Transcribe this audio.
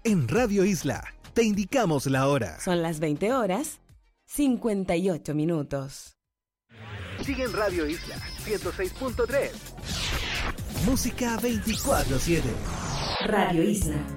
En Radio Isla, te indicamos la hora. Son las 20 horas, 58 minutos. Sigue en Radio Isla 106.3. Música 24/7. Radio Isla.